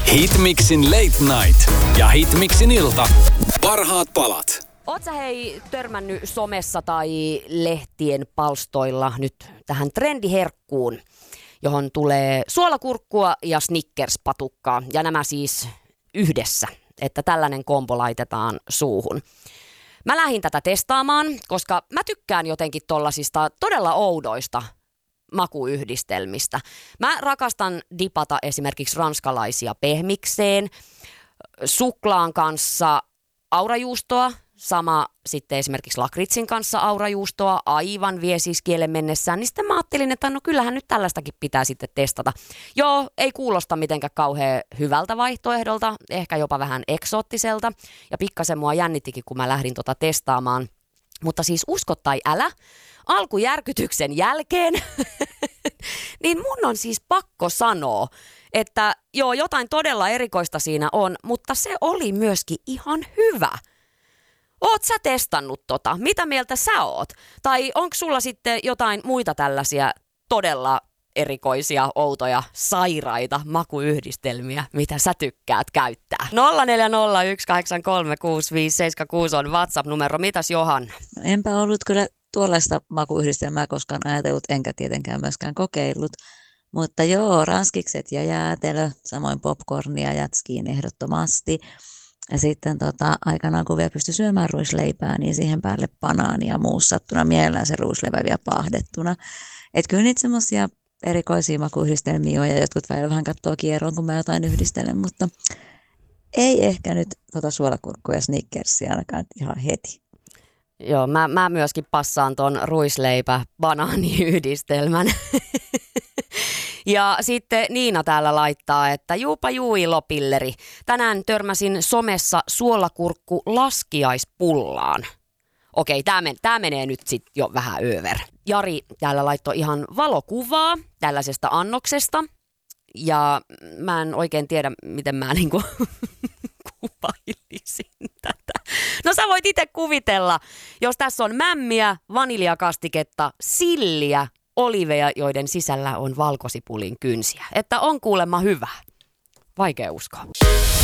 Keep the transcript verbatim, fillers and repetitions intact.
Hitmixin Late Night ja Hitmixin ilta. Parhaat palat. Oot sä hei törmännyt somessa tai lehtien palstoilla nyt tähän trendiherkkuun, johon tulee suolakurkkua ja Snickers-patukkaa. Ja nämä siis yhdessä, että tällainen kombo laitetaan suuhun. Mä lähdin tätä testaamaan, koska mä tykkään jotenkin tollasista todella oudoista makuyhdistelmistä. Mä rakastan dipata esimerkiksi ranskalaisia pehmikseen, suklaan kanssa aurajuustoa, sama sitten esimerkiksi lakritsin kanssa aurajuustoa, aivan vie siis kielen mennessään, niin sitten mä ajattelin, että no kyllähän nyt tällaistakin pitää sitten testata. Joo, ei kuulosta mitenkään kauhean hyvältä vaihtoehdolta, ehkä jopa vähän eksoottiselta, ja pikkasen mua jännittikin, kun mä lähdin tota testaamaan. Mutta siis usko tai älä, alkujärkytyksen jälkeen, niin mun on siis pakko sanoa, että joo, jotain todella erikoista siinä on, mutta se oli myöskin ihan hyvä. Oot sä testannut tota? Mitä mieltä sä oot? Tai onko sulla sitten jotain muita tällaisia todella erikoisia, outoja, sairaita makuyhdistelmiä, mitä sä tykkäät käyttää? nolla neljä nolla yksi kahdeksan kolme kuusi viisi seitsemän kuusi on WhatsApp-numero. Mitäs Johanna? No, enpä ollut kyllä tuollaista makuyhdistelmää koskaan ajatellut, enkä tietenkään myöskään kokeillut. Mutta joo, ranskikset ja jäätelö, samoin popcornia jatskiin ehdottomasti. Ja sitten tota, aikanaan, kun vielä pystyi syömään ruisleipää, niin siihen päälle banaania ja muussattuna, mielellään se ruisleipä vielä paahdettuna. Että kyllä niitä semmoisia erikoisia makuyhdistelmiä on, ja jotkut välillä vähän katsoo kierroon, kun mä jotain yhdistelen, mutta ei ehkä nyt tota suolakurkkua ja Snickersia ainakaan ihan heti. Joo, mä, mä myöskin passaan ton ruisleipä-banaaniyhdistelmän. Ja sitten Niina täällä laittaa, että juupa jui lopilleri. Tänään törmäsin somessa suolakurkku laskiaispullaan. Okei, tää, men, tää menee nyt sitten jo vähän över. Jari täällä laittoi ihan valokuvaa tällaisesta annoksesta. Ja mä en oikein tiedä, miten mä niinku kuvailisin tätä. No sä voit itse kuvitella, jos tässä on mämmiä, vaniljakastiketta, silliä, oliveja, joiden sisällä on valkosipulin kynsiä. Että on kuulemma hyvä. Vaikea uskoa.